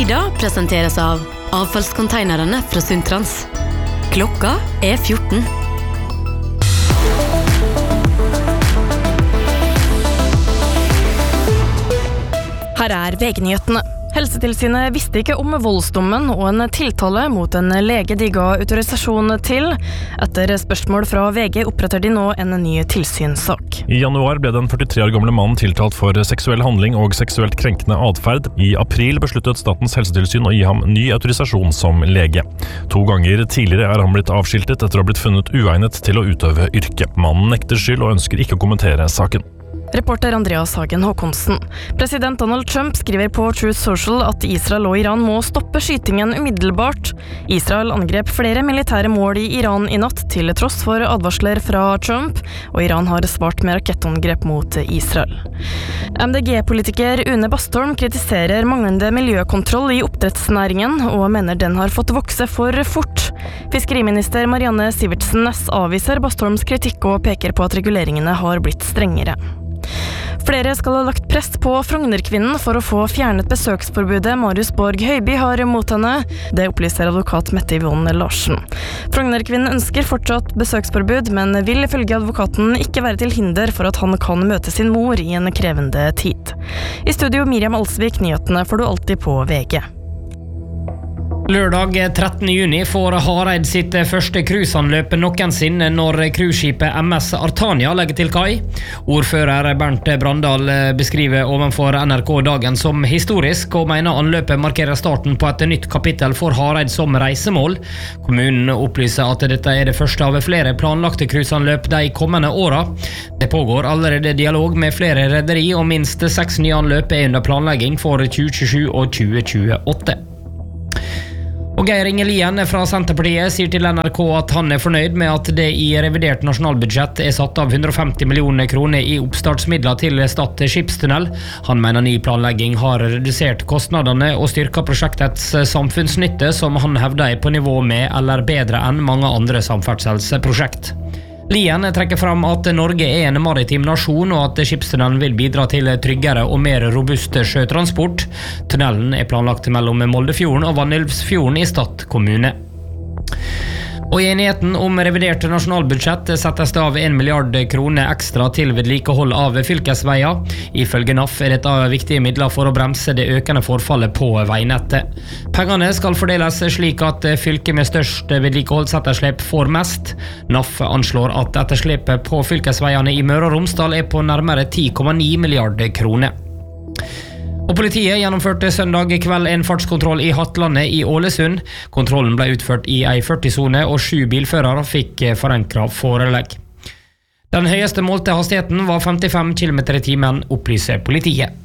Nyda presenteres av avfallskonteinerne fra Suntrans. Klokka 14. Her VG-nyhetene. Helsetilsynet visste ikke om voldsdommen og en tiltale mot en lege de ga autorisasjon til. Etter spørsmål fra VG oppretter de nå en ny tilsynssak. I januar ble den 43 år gamle mannen tiltalt for seksuell handling og seksuelt krenkende adferd. I april besluttet Statens helsetilsyn å gi ham ny autorisasjon som lege. 2 ganger tidligere han blitt avskiltet etter å ha blitt funnet uegnet til å utøve yrke. Mannen nekter skyld og ønsker ikke å kommentere saken. Reporter Andreas Hagen Håkonsen. President Donald Trump skriver på Truth Social at Israel og Iran må stoppe skytingen umiddelbart. Israel angrep flere militære mål i Iran i natt til tross for advarsler fra Trump, og Iran har svart med rakettangrep mot Israel. MDG-politiker Une Bastholm kritiserer manglende miljøkontroll i oppdrettsnæringen og mener den har fått vokse for fort. Fiskeriminister Marianne Sivertsen Næss avviser Bastholms kritikk og peker på at reguleringene har blitt strengere. Flere skal ha lagt press på Frognerkvinnen for å få fjernet besøksforbudet Marius Borg Høiby har mot henne. Det opplyser advokat Mette Yvonne Larsen. Frognerkvinnen ønsker fortsatt besøksforbud, men vil ifølge advokaten ikke være til hinder for at han kan møte sin mor i en krevende tid. I studio Miriam Alsvik, nyhetene får du alltid på VG. Lørdag 13. juni får Hareid sitt første cruiseanløp noensinne når cruiseskipet MS Artania legger til kai. Ordfører Bernt Brandal beskriver ovenfor NRK dagen som historisk og mener anløpet markerer starten på et nytt kapittel for Hareid som reisemål. Kommunen opplyser at dette er det første av flere planlagte cruiseanløp de kommende åra. Det pågår allerede dialog med flere rederi, og minst 6 nye anløp er under planlegging for 2027 og 2028. Og Geir Inge Lien fra Senterpartiet sier til NRK at han er fornøyd med at det i revidert nasjonalbudsjett er satt av 150 millioner kroner i oppstartsmidler til Stad skipstunnel. Han mener ny planlegging har redusert kostnadene og styrket prosjektets samfunnsnytte, som han hevder er på nivå med eller bedre enn mange andre samferdselsprosjekt. Lien trekker fram at Norge er en maritim nasjon, og at skipstunnelen vil bidra til tryggere og mer robust sjøtransport. Tunnelen er planlagt mellom Moldefjorden og Vannylvsfjorden i Stad kommune. Og i enigheten om revidert nasjonalbudsjett settes det av 1 milliard kroner ekstra til vedlikehold av fylkesveier. Ifølge NAF er dette viktige midler for å bremse det økende forfallet på veinettet. Pengene skal fordeles slik at fylket med størst vedlikeholdsetterslep får mest. NAF anslår at etterslepet på fylkesveiene i Møre og Romsdal er på nærmere 10,9 milliarder kroner. Og politiet gjennomførte søndag kveld en fartskontroll i Hattlandet i Ålesund. Kontrollen ble utført i ei 40-sone, og 7 bilførere fikk forenkret forelegg. Den høyeste målte hastigheten var 55 km/t, opplyser politiet.